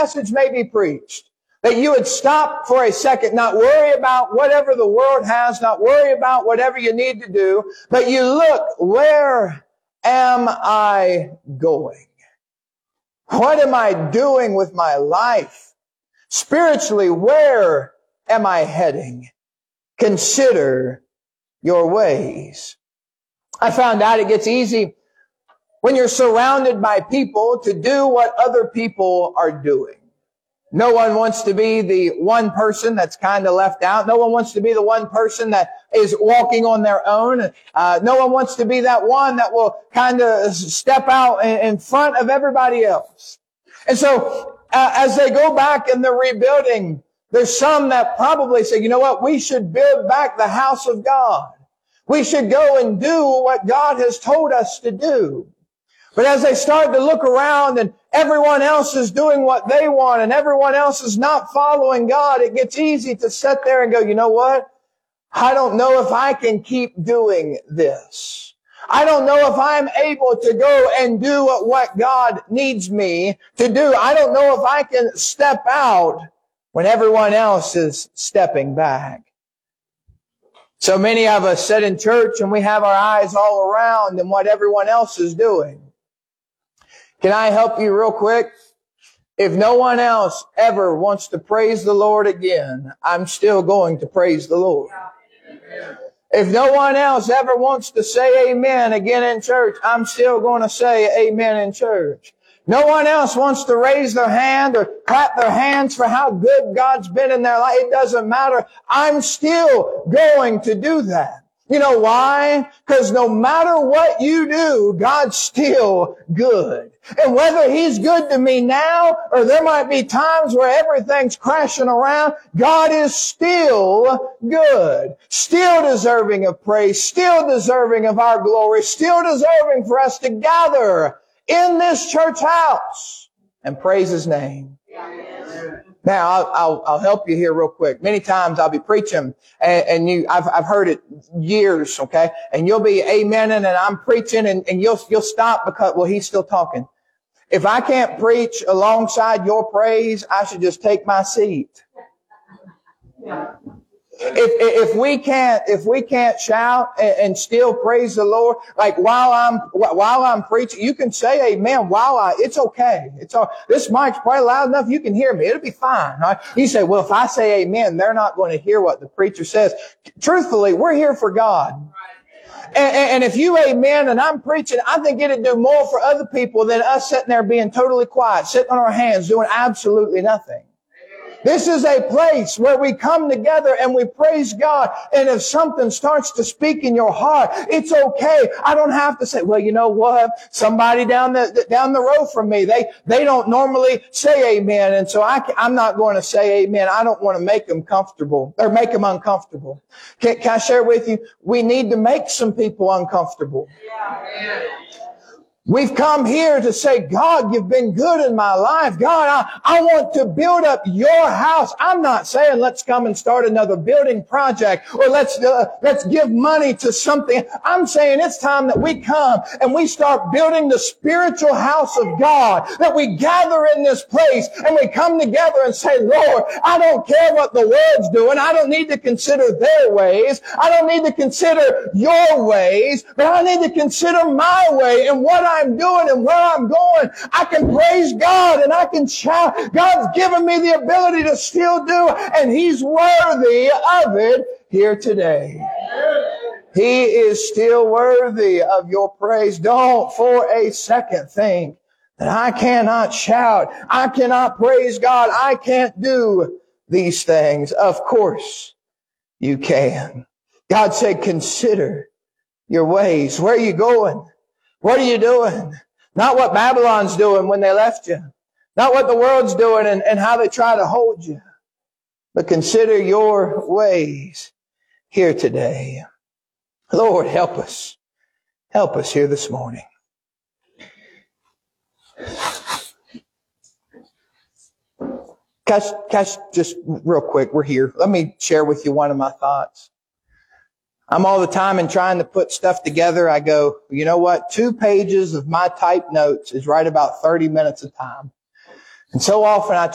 message may be preached, that you would stop for a second, not worry about whatever the world has, not worry about whatever you need to do, but you look, where am I going? What am I doing with my life? Spiritually, where am I heading? Consider your ways. I found out it gets easy when you're surrounded by people to do what other people are doing. No one wants to be the one person that's kind of left out. No one wants to be the one person that is walking on their own. No one wants to be that one that will kind of step out in front of everybody else. And so, as they go back and they're rebuilding, there's some that probably say, you know what, we should build back the house of God. We should go and do what God has told us to do. But as they start to look around and everyone else is doing what they want and everyone else is not following God, it gets easy to sit there and go, you know what? I don't know if I can keep doing this. I don't know if I'm able to go and do what God needs me to do. I don't know if I can step out when everyone else is stepping back. So many of us sit in church and we have our eyes all around and what everyone else is doing. Can I help you real quick? If no one else ever wants to praise the Lord again, I'm still going to praise the Lord. If no one else ever wants to say amen again in church, I'm still going to say amen in church. No one else wants to raise their hand or clap their hands for how good God's been in their life. It doesn't matter. I'm still going to do that. You know why? Because no matter what you do, God's still good. And whether He's good to me now, or there might be times where everything's crashing around, God is still good. Still deserving of praise. Still deserving of our glory. Still deserving for us to gather in this church house and praise His name. Now, I'll help you here real quick. Many times I'll be preaching and I've heard it years, okay? And you'll be amening and I'm preaching and you'll stop because, well, he's still talking. If I can't preach alongside your praise, I should just take my seat. If we can't shout and still praise the Lord, like while I'm preaching, you can say amen it's okay. This mic's probably loud enough you can hear me. It'll be fine. Right? You say, well, if I say amen, they're not going to hear what the preacher says. Truthfully, we're here for God. And if you amen and I'm preaching, I think it'd do more for other people than us sitting there being totally quiet, sitting on our hands, doing absolutely nothing. This is a place where we come together and we praise God. And if something starts to speak in your heart, it's okay. I don't have to say, well, you know what? Somebody down the road from me, they don't normally say amen. And so I'm not going to say amen. I don't want to make them comfortable or make them uncomfortable. Can I share with you? We need to make some people uncomfortable. Yeah. We've come here to say, God, you've been good in my life. God, I want to build up your house. I'm not saying let's come and start another building project or let's give money to something. I'm saying it's time that we come and we start building the spiritual house of God, that we gather in this place and we come together and say, Lord, I don't care what the world's doing. I don't need to consider their ways. I don't need to consider your ways, but I need to consider my way and what I'm doing and where I'm going. I can praise God and I can shout. God's given me the ability to still do, and He's worthy of it here today. He is still worthy of your praise. Don't for a second think that I cannot shout. I cannot praise God. I can't do these things. Of course you can. God said, consider your ways. Where are you going? What are you doing? Not what Babylon's doing when they left you. Not what the world's doing and how they try to hold you. But consider your ways here today. Lord, help us. Help us here this morning. Cash, just real quick, we're here. Let me share with you one of my thoughts. I'm all the time in trying to put stuff together. I go, you know what? 2 pages of my typed notes is right about 30 minutes of time. And so often I